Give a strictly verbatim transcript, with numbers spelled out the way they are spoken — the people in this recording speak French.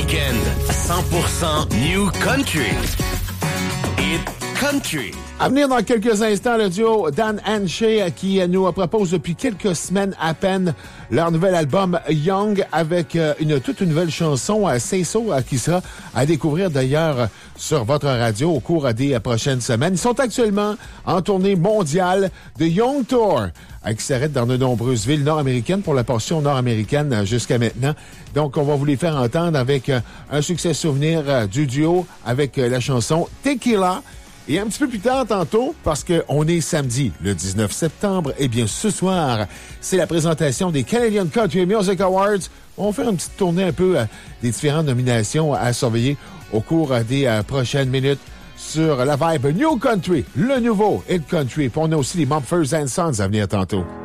week-end cent pour cent New Country. Hit Country. À venir dans quelques instants, le duo Dan and Shay qui nous propose depuis quelques semaines à peine leur nouvel album Young avec une toute une nouvelle chanson Say So qui sera à découvrir d'ailleurs sur votre radio au cours des prochaines semaines. Ils sont actuellement en tournée mondiale de Young Tour qui s'arrête dans de nombreuses villes nord-américaines pour la portion nord-américaine jusqu'à maintenant. Donc, on va vous les faire entendre avec un succès souvenir du duo avec la chanson Tequila. Et un petit peu plus tard, tantôt, parce qu'on est samedi, le dix-neuf septembre, eh bien, ce soir, c'est la présentation des Canadian Country Music Awards. On va faire une petite tournée un peu euh, des différentes nominations à surveiller au cours euh, des euh, prochaines minutes sur la vibe New Country, le nouveau Hit Country. Puis on a aussi les Mumford and Sons à venir tantôt.